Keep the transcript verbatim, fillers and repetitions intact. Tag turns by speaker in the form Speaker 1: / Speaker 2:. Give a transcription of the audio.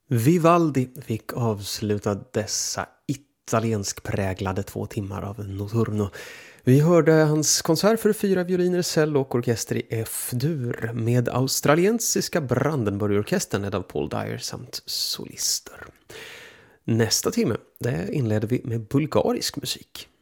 Speaker 1: Vivaldi fick avsluta dessa italienskpräglade två timmar av Notturno. Vi hörde hans konsert för fyra violiner, cello och orkester i F-dur med australiensiska Brandenburgorkestern ledd av Paul Dyer samt solister. Nästa timme, det inleder vi med bulgarisk musik.